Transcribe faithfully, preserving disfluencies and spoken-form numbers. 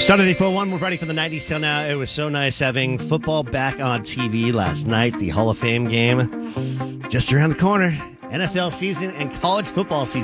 Started at four one. We're ready for the nineties till now. It was so nice having football back on T V last night. The Hall of Fame game just around the corner. N F L season and college football season